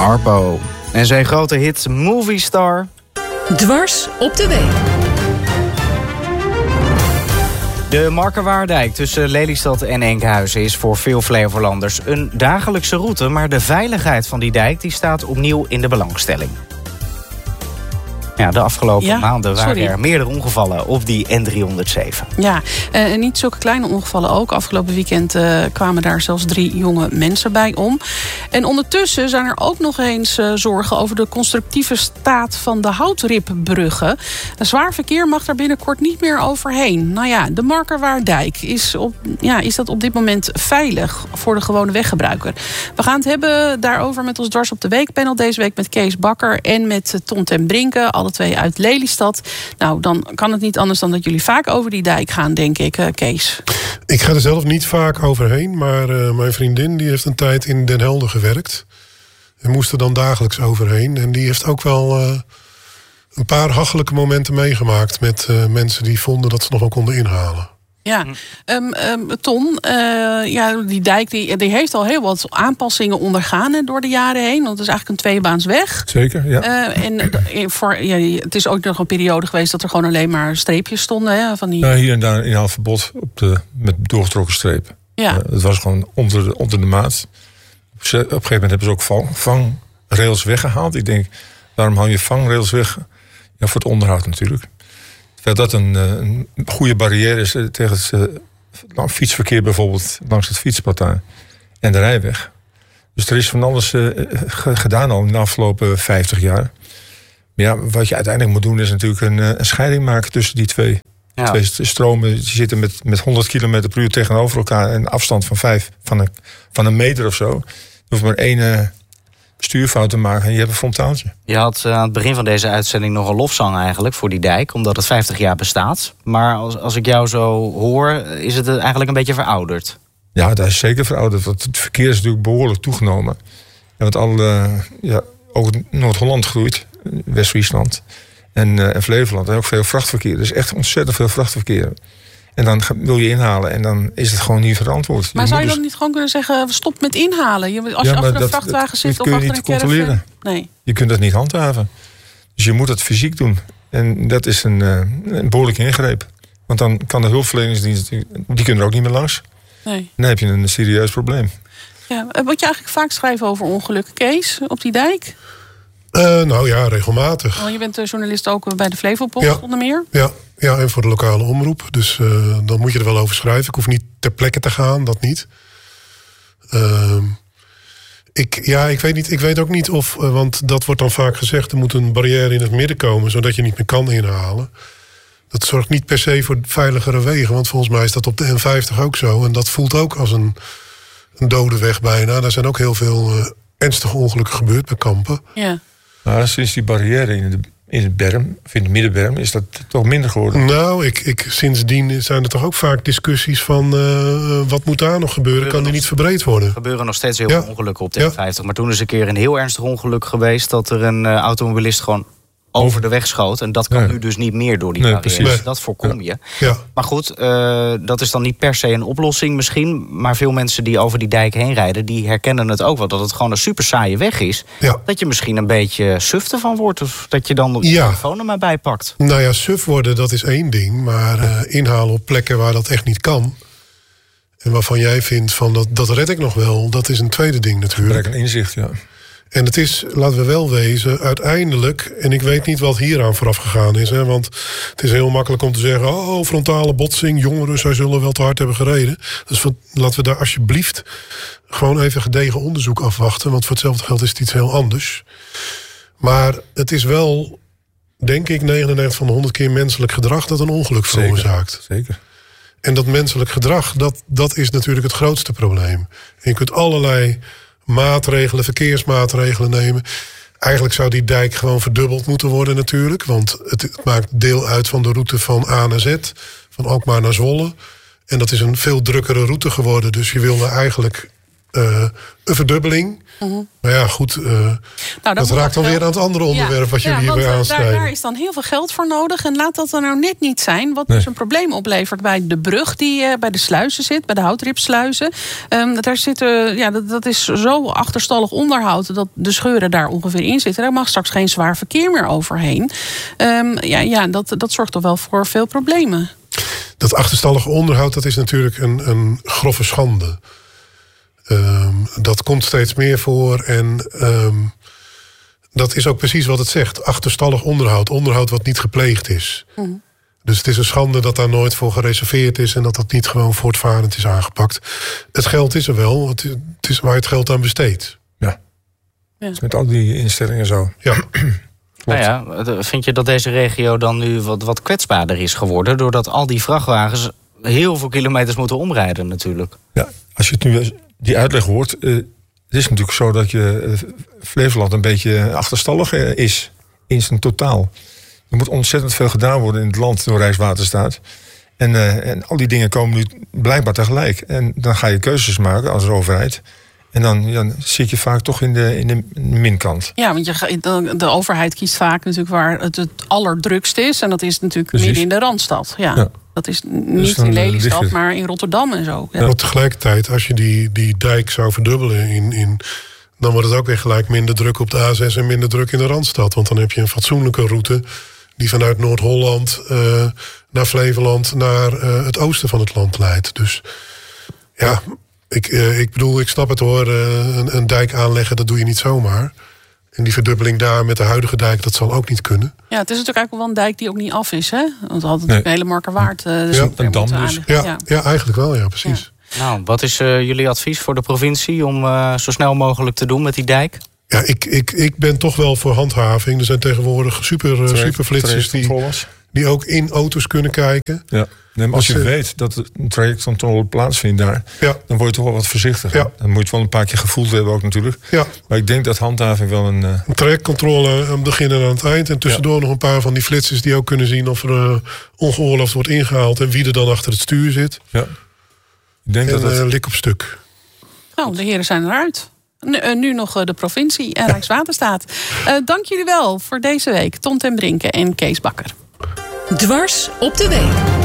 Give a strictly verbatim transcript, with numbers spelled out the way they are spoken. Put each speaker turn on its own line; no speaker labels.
Harpo. En zijn grote hit Movie Star.
Dwars op de week.
De Markerwaardijk tussen Lelystad en Enkhuizen is voor veel Flevolanders een dagelijkse route, maar de veiligheid van die dijk die staat opnieuw in de belangstelling. Ja, de afgelopen
ja,
maanden waren
sorry.
er meerdere ongevallen op die N driehonderdzeven.
Ja, uh, en niet zulke kleine ongevallen ook. Afgelopen weekend uh, kwamen daar zelfs drie jonge mensen bij om. En ondertussen zijn er ook nog eens uh, zorgen over de constructieve staat van de houtripbruggen. Zwaar verkeer mag daar binnenkort niet meer overheen. Nou ja, de Markerwaardijk, is, op, ja, is dat op dit moment veilig voor de gewone weggebruiker? We gaan het hebben daarover met ons Dwars op de Week panel deze week met Kees Bakker en met Ton ten Brinke, alle twee uit Lelystad. Nou, dan kan het niet anders dan dat jullie vaak over die dijk gaan, denk ik, uh, Kees.
Ik ga er zelf niet vaak overheen, maar uh, mijn vriendin die heeft een tijd in Den Helder gewerkt. En moest er dan dagelijks overheen. En die heeft ook wel uh, een paar hachelijke momenten meegemaakt met uh, mensen die vonden dat ze nog wel konden inhalen.
Ja, um, um, Ton, uh, ja, die dijk die, die heeft al heel wat aanpassingen ondergaan hè, door de jaren heen. Want het is eigenlijk een tweebaansweg.
Zeker, ja.
Uh, en voor, ja, het is ook nog een periode geweest dat er gewoon alleen maar streepjes stonden. Hè, van die...
Nou, hier en daar een inhaalverbod op de, met doorgetrokken streep.
Ja.
Uh, het was gewoon onder de, onder de maat. Op een gegeven moment hebben ze ook vang, vangrails weggehaald. Ik denk, waarom hou je vangrails weg? Ja, voor het onderhoud natuurlijk. Dat een, een goede barrière is tegen het uh, fietsverkeer bijvoorbeeld langs het fietspad daar en de rijweg. Dus er is van alles uh, gedaan al in de afgelopen vijftig jaar. Maar ja, wat je uiteindelijk moet doen is natuurlijk een, een scheiding maken tussen die twee,
Ja.
twee stromen. Die zitten met, met honderd kilometer per uur tegenover elkaar en een afstand van vijf, van een, van een meter of zo. Je hoeft maar één uh, stuurfout te maken en je hebt een frontaaltje.
Je had uh, aan het begin van deze uitzending nog een lofzang eigenlijk voor die dijk, omdat het vijftig jaar bestaat. Maar als, als ik jou zo hoor, is het eigenlijk een beetje verouderd.
Ja, dat is zeker verouderd. Want het verkeer is natuurlijk behoorlijk toegenomen. En want al, uh, ja, ook Noord-Holland groeit, West-Friesland en, uh, en Flevoland. En ook veel vrachtverkeer. Er is echt ontzettend veel vrachtverkeer. En dan wil je inhalen en dan is het gewoon niet verantwoord.
Maar
je
zou je
dus...
dan niet gewoon kunnen zeggen, stop met inhalen? Je, als
ja,
je achter een
dat,
vrachtwagen
dat,
zit
dat
of
kun je
achter
niet
een caravan?
controleren.
Nee.
Je kunt dat niet handhaven. Dus je moet het fysiek doen. En dat is een, uh, een behoorlijke ingreep. Want dan kan de hulpverleningsdienst, die kunnen er ook niet meer langs.
Nee.
Dan heb je een serieus probleem.
Ja, moet je eigenlijk vaak schrijven over ongelukken, Kees, op die dijk?
Uh, nou ja, regelmatig.
Want je bent journalist ook bij de Flevopost
Ja.
onder meer.
Ja, ja, en voor de lokale omroep. Dus uh, dan moet je er wel over schrijven. Ik hoef niet ter plekke te gaan, dat niet. Uh, ik, ja, ik weet niet. Ik weet ook niet of, uh, want dat wordt dan vaak gezegd, er moet een barrière in het midden komen, zodat je niet meer kan inhalen. Dat zorgt niet per se voor veiligere wegen, want volgens mij is dat op de N vijftig ook zo. En dat voelt ook als een, een dode weg bijna. Daar zijn ook heel veel uh, ernstige ongelukken gebeurd bij Kampen.
Ja.
Maar sinds die barrière in de, in het berm, of in de middenberm, is dat toch minder geworden?
Nou, ik, ik, sindsdien zijn er toch ook vaak discussies van uh, wat moet daar nog gebeuren? Kan die niet verbreed worden?
Er gebeuren nog steeds heel
Ja.
veel ongelukken op de
Ja.
N vijftig. Maar toen is een keer een heel ernstig ongeluk geweest dat er een uh, automobilist gewoon over de weg schoot. En dat kan
Ja.
nu dus niet meer door die
Nee,
barrière.
precies.
Dus dat voorkom je.
Ja.
Maar goed, uh, dat is dan niet per se een oplossing misschien. Maar veel mensen die over die dijk heen rijden, die herkennen het ook wel. Dat het gewoon een super saaie weg is.
Ja.
Dat je misschien een beetje suf ervan wordt. Of dat je dan de
Ja.
telefoon er maar bij pakt.
Nou ja, suf worden, dat is één ding. Maar uh, inhalen op plekken waar dat echt niet kan. En waarvan jij vindt van dat, dat red ik nog wel. Dat is een tweede ding natuurlijk.
Gebrek aan inzicht, ja.
En het is, laten we wel wezen, uiteindelijk, en ik weet niet wat hieraan vooraf gegaan is. Hè, want het is heel makkelijk om te zeggen, oh, frontale botsing, jongeren, zij zullen wel te hard hebben gereden. Dus van, laten we daar alsjeblieft gewoon even gedegen onderzoek afwachten. Want voor hetzelfde geld is het iets heel anders. Maar het is wel, denk ik, negenennegentig van de honderd keer menselijk gedrag dat een ongeluk veroorzaakt.
Zeker.
En dat menselijk gedrag, dat, dat is natuurlijk het grootste probleem. En je kunt allerlei maatregelen, verkeersmaatregelen nemen. Eigenlijk zou die dijk gewoon verdubbeld moeten worden natuurlijk. Want het, het maakt deel uit van de route van A naar Z. Van Alkmaar naar Zwolle. En dat is een veel drukkere route geworden. Dus je wil er eigenlijk uh, een verdubbeling. Mm-hmm. Maar ja, goed, uh, nou, dat raakt dan weer aan het andere onderwerp... Ja, wat jullie ja, hierbij aansnijden.
Daar, daar is dan heel veel geld voor nodig. En laat dat er nou net niet zijn... wat nee. dus een probleem oplevert bij de brug... die uh, bij de sluizen zit, bij de houtripsluizen. Um, daar zitten, ja, dat, dat is zo achterstallig onderhoud... dat de scheuren daar ongeveer in zitten. Daar mag straks geen zwaar verkeer meer overheen. Um, ja, ja dat, dat zorgt toch wel voor veel problemen.
Dat achterstallige onderhoud, dat is natuurlijk een, een grove schande... Um, dat komt steeds meer voor en um, dat is ook precies wat het zegt. Achterstallig onderhoud, onderhoud wat niet gepleegd is. Mm. Dus het is een schande dat daar nooit voor gereserveerd is... en dat dat niet gewoon voortvarend is aangepakt. Het geld is er wel, het is waar je het geld aan besteedt.
Ja, ja. Met al die instellingen zo.
Ja.
Nou ja, vind je dat deze regio dan nu wat, wat kwetsbaarder is geworden... doordat al die vrachtwagens heel veel kilometers moeten omrijden natuurlijk?
Ja, als je het nu... die uitleg hoort, uh, het is natuurlijk zo dat je uh, Flevoland een beetje achterstallig uh, is in zijn totaal. Er moet ontzettend veel gedaan worden in het land door Rijkswaterstaat. En, uh, en al die dingen komen nu blijkbaar tegelijk. En dan ga je keuzes maken als overheid. En dan, ja, dan zit je vaak toch in de, in de minkant.
Ja, want je, de, de overheid kiest vaak natuurlijk waar het het allerdrukst is. En dat is natuurlijk Precies. midden in de Randstad. Ja. ja. Dat is niet dus in Lelystad, het... maar in Rotterdam en zo.
Ja. Maar tegelijkertijd, als je die, die dijk zou verdubbelen... In, in, dan wordt het ook weer gelijk minder druk op de A zes... en minder druk in de Randstad. Want dan heb je een fatsoenlijke route... die vanuit Noord-Holland uh, naar Flevoland... naar uh, het oosten van het land leidt. Dus ja, ik, uh, ik bedoel, ik snap het hoor. Uh, een, een dijk aanleggen, dat doe je niet zomaar... En die verdubbeling daar met de huidige dijk, dat zal ook niet kunnen.
Ja, het is natuurlijk eigenlijk wel een dijk die ook niet af is, hè? Want we hadden natuurlijk een hele Markerwaard. Uh, dus
ja,
een dam dus.
Ja, ja. ja, eigenlijk wel, ja, precies.
Ja. Nou, wat is uh, jullie advies voor de provincie om uh, zo snel mogelijk te doen met die dijk?
Ja, ik, ik, ik ben toch wel voor handhaving. Er zijn tegenwoordig super, uh, super flitsers die, die ook in auto's kunnen kijken.
Ja. Nee, maar als je weet dat een trajectcontrole plaatsvindt daar... Ja. dan word je toch wel wat voorzichtiger. Ja. Dan moet je het wel een paar keer gevoeld hebben ook natuurlijk.
Ja.
Maar ik denk dat handhaving wel een... Uh...
Een trajectcontrole aan het begin en aan het eind. En tussendoor ja. nog een paar van die flitsers die ook kunnen zien... of er uh, ongeoorloofd wordt ingehaald... en wie er dan achter het stuur zit.
Ja. Ik denk
en
dat dat...
Uh, lik op stuk.
Nou, de heren zijn eruit. Nu, uh, nu nog uh, de provincie en Rijkswaterstaat. Uh, dank jullie wel voor deze week. Tom ten Brinke en Kees Bakker.
Dwars op de week.